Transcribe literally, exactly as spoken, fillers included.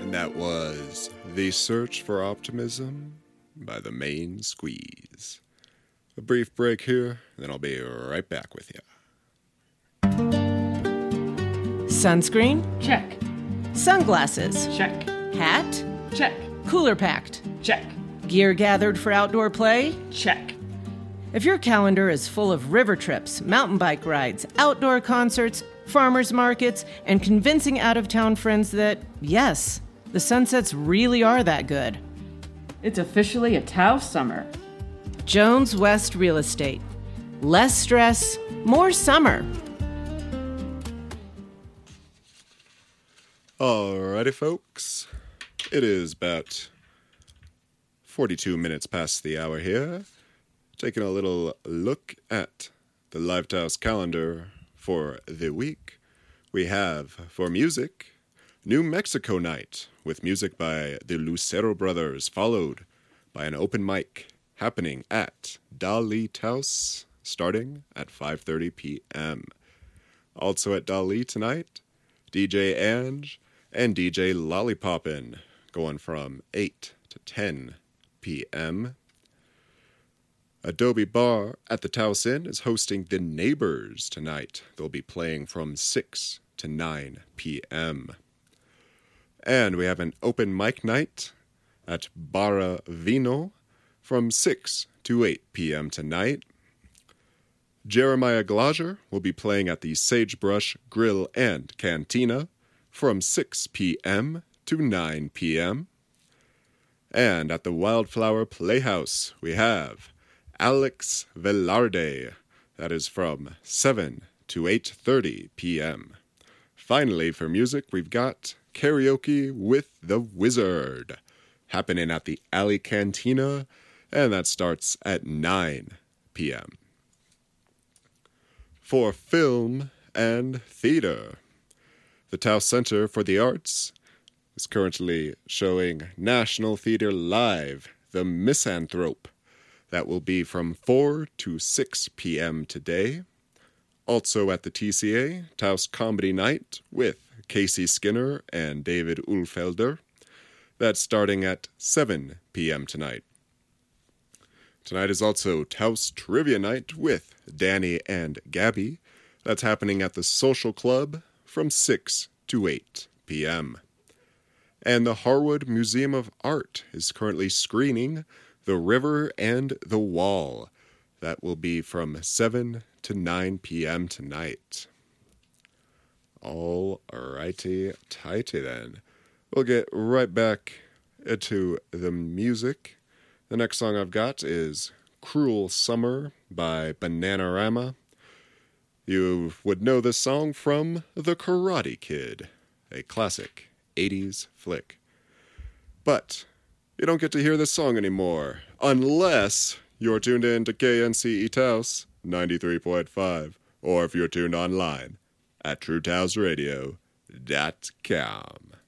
That was The Search for Optimism by The Main Squeeze. A brief break here, then I'll be right back with you. Sunscreen? Check. Sunglasses? Check. Hat? Check. Cooler packed? Check. Gear gathered for outdoor play? Check. If your calendar is full of river trips, mountain bike rides, outdoor concerts, farmers markets, and convincing out-of-town friends that, yes, the sunsets really are that good. It's officially a Taos summer. Jones West Real Estate. Less stress, more summer. Alrighty, folks. It is about forty-two minutes past the hour here. Taking a little look at the Live Taos calendar for the week. We have, for music, New Mexico Night, with music by the Lucero Brothers, followed by an open mic happening at Dali Taos, starting at five thirty p.m. Also at Dali tonight, D J Ange and D J Lollipoppin', going from eight to ten p.m. Adobe Bar at the Taos Inn is hosting The Neighbors tonight. They'll be playing from six to nine p.m. And we have an open mic night at Barra Vino from six to eight p.m. tonight. Jeremiah Glazer will be playing at the Sagebrush Grill and Cantina from six p.m. to nine p.m. And at the Wildflower Playhouse, we have Alex Velarde. That is from seven to eight thirty p.m. Finally, for music, we've got Karaoke with the Wizard, happening at the Alley Cantina, and that starts at nine p.m. For film and theater, the Taos Center for the Arts is currently showing National Theater Live, The Misanthrope. That will be from four to six p.m. today. Also at the T C A, Taos Comedy Night with Casey Skinner and David Ulfelder. That's starting at seven p.m. tonight. Tonight is also Taos Trivia Night with Danny and Gabby. That's happening at the Social Club from six to eight p.m. And the Harwood Museum of Art is currently screening The River and the Wall. That will be from seven to nine p.m. tonight. All righty tighty then. We'll get right back into the music. The next song I've got is Cruel Summer by Bananarama. You would know this song from The Karate Kid, a classic eighties flick. But you don't get to hear this song anymore unless you're tuned in to K N C E Taos ninety-three point five, or if you're tuned online at true taos radio dot com.